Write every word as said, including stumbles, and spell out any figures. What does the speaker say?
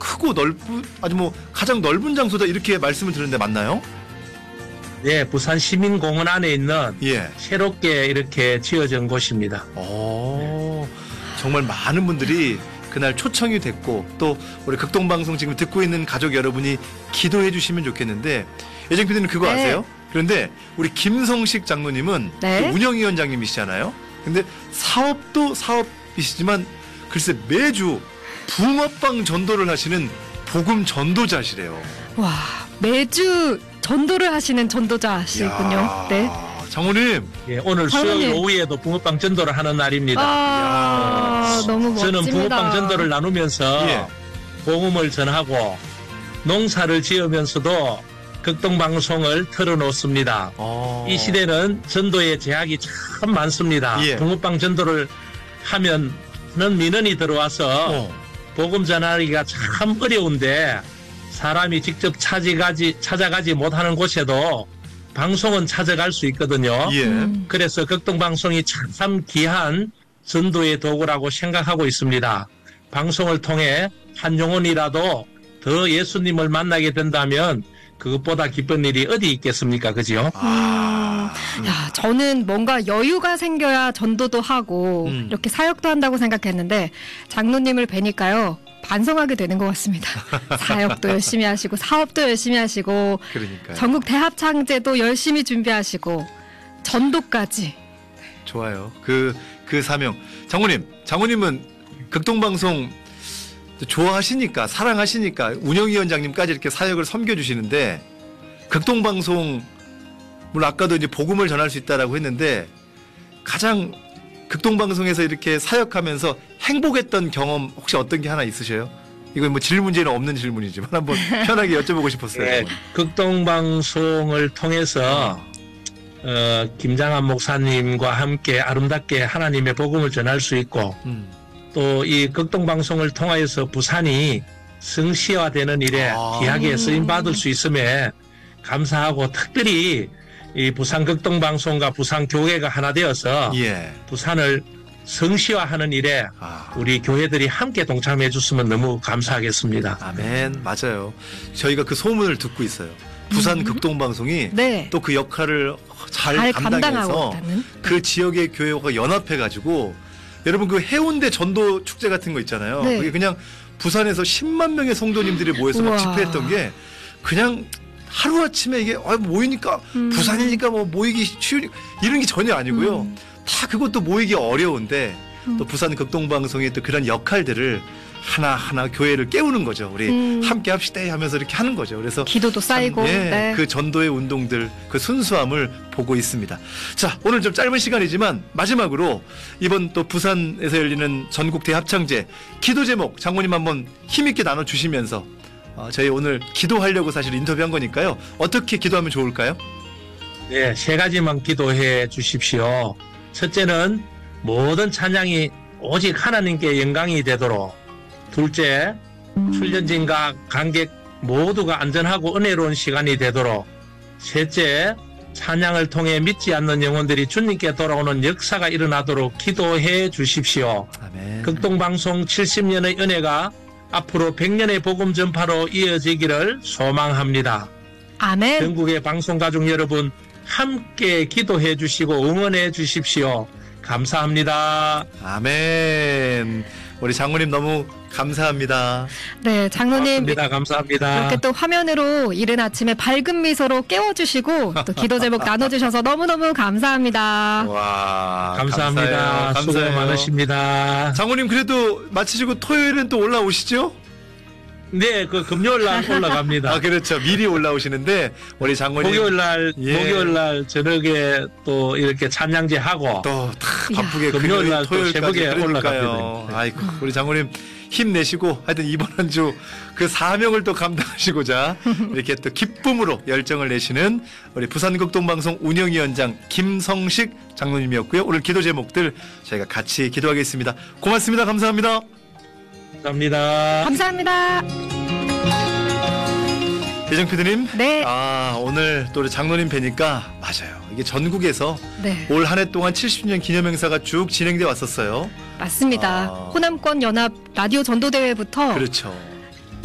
크고 넓은 아주 뭐 가장 넓은 장소다 이렇게 말씀을 드렸는데 맞나요? 네, 부산 시민공원 안에 있는 예. 새롭게 이렇게 지어진 곳입니다. 오, 정말 많은 분들이 그날 초청이 됐고 또 우리 극동방송 지금 듣고 있는 가족 여러분이 기도해 주시면 좋겠는데 예정 피디는 그거 네. 아세요? 그런데 우리 김성식 장로님은 네. 그 운영위원장님이시잖아요. 근데 사업도 사업이시지만 글쎄 매주 붕어빵 전도를 하시는 복음 전도자시래요. 와, 매주 전도를 하시는 전도자시군요. 이야, 네. 장모님. 예, 오늘 장로님. 수요일 오후에도 붕어빵 전도를 하는 날입니다. 아, 너무 멋집니다. 저는 붕어빵 전도를 나누면서 예. 복음을 전하고 농사를 지으면서도 극동방송을 틀어놓습니다. 어. 이 시대는 전도의 제약이 참 많습니다. 예. 붕어빵 전도를 하면은 민원이 들어와서 어. 복음 전하기가 참 어려운데 사람이 직접 찾아가지, 찾아가지 못하는 곳에도 방송은 찾아갈 수 있거든요. 예. 음. 그래서 극동방송이 참 귀한 전도의 도구라고 생각하고 있습니다. 방송을 통해 한 영혼이라도 더 예수님을 만나게 된다면 그것보다 기쁜 일이 어디 있겠습니까? 그죠? 아. 야, 저는 뭔가 여유가 생겨야 전도도 하고 음. 이렇게 사역도 한다고 생각했는데 장로님을 뵈니까요. 반성하게 되는 것 같습니다. 사역도 열심히 하시고 사업도 열심히 하시고 그러니까요. 전국 대합창제도 열심히 준비하시고 전도까지. 좋아요. 그, 그 사명. 장모님, 장모님은 극동방송 좋아하시니까, 사랑하시니까 운영위원장님까지 이렇게 사역을 섬겨주시는데, 극동방송, 물론 아까도 이제 복음을 전할 수 있다라고 했는데, 가장 극동방송에서 이렇게 사역하면서 행복했던 경험 혹시 어떤 게 하나 있으셔요? 이건 뭐 질문제는 없는 질문이지만 한번 편하게 여쭤보고 싶었어요. 네, 극동방송을 통해서 어, 김장한 목사님과 함께 아름답게 하나님의 복음을 전할 수 있고 음. 또 이 극동방송을 통하여서 부산이 성시화되는 일에 아. 귀하게 쓰임받을 수 있음에 감사하고 특별히 이 부산 극동방송과 부산 교회가 하나 되어서 예. 부산을 성시화하는 일에 아. 우리 교회들이 함께 동참해 줬으면 너무 감사하겠습니다. 아멘. 맞아요. 저희가 그 소문을 듣고 있어요. 부산 음. 극동방송이 네. 또 그 역할을 잘, 잘 감당해서 감당하고 있다는. 그 지역의 교회가 연합해가지고 여러분 그 해운대 전도 축제 같은 거 있잖아요. 네. 그게 그냥 부산에서 십만 명의 성도님들이 모여서 막 우와. 집회했던 게 그냥 하루아침에 이게 아, 모이니까 음. 부산이니까 뭐 모이기 쉬우니 이런 게 전혀 아니고요. 음. 다 그것도 모이기 어려운데 음. 또 부산 극동방송의 또 그런 역할들을 하나하나 교회를 깨우는 거죠. 우리 음. 함께 합시다 하면서 이렇게 하는 거죠. 그래서 기도도 쌓이고. 참, 예, 네. 그 전도의 운동들 그 순수함을 보고 있습니다. 자, 오늘 좀 짧은 시간이지만 마지막으로 이번 또 부산에서 열리는 전국 대합창제 기도 제목 장모님 한번 힘있게 나눠주시면서 어, 저희 오늘 기도하려고 사실 인터뷰한 거니까요. 어떻게 기도하면 좋을까요? 네, 세 가지만 기도해 주십시오. 첫째는 모든 찬양이 오직 하나님께 영광이 되도록. 둘째, 출연진과 관객 모두가 안전하고 은혜로운 시간이 되도록. 셋째, 찬양을 통해 믿지 않는 영혼들이 주님께 돌아오는 역사가 일어나도록 기도해 주십시오. 아멘. 극동방송 칠십 년의 은혜가 앞으로 백 년의 복음 전파로 이어지기를 소망합니다. 아멘. 전국의 방송가족 여러분 함께 기도해 주시고 응원해 주십시오. 감사합니다. 아멘. 우리 장모님 너무 감사합니다. 네, 장로님. 감사합니다. 감사합니다. 이렇게 또 화면으로 이른 아침에 밝은 미소로 깨워주시고 또 기도 제목 나눠주셔서 너무너무 감사합니다. 와, 감사합니다. 감사해요. 수고 감사해요. 많으십니다. 장모님 그래도 마치시고 토요일은 또 올라오시죠? 네, 그 금요일 날 올라갑니다. 아, 그렇죠. 미리 올라오시는데 우리 장모님 목요일 날, 예. 목요일 날 저녁에 또 이렇게 찬양제 하고 또 다 이야. 바쁘게 금요일 날또 토요일까지 새벽에 그러니까요. 올라가게 됩니다. 아이고 우리 장모님 힘내시고 하여튼 이번 한 주 그 사명을 또 감당하시고자 이렇게 또 기쁨으로 열정을 내시는 우리 부산극동방송 운영위원장 김성식 장로님이었고요. 오늘 기도 제목들 저희가 같이 기도하겠습니다. 고맙습니다. 감사합니다. 감사합니다. 감사합니다. 예정 피디님. 네. 아, 오늘 또 우리 장로님 뵈니까 맞아요. 이게 전국에서 네, 올 한 해 동안 칠십 년 기념 행사가 쭉 진행돼 왔었어요. 맞습니다. 아. 호남권 연합 라디오 전도대회부터 그렇죠.